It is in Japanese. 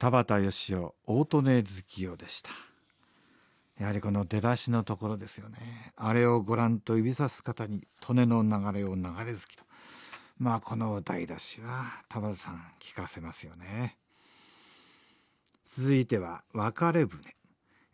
田畑義雄大利根月夜でした。やはりこの出だしのところですよね。あれをご覧と指さす方に利根の流れを流れ月と、この歌い出しは田畑さん聞かせますよね。続いては別れ船。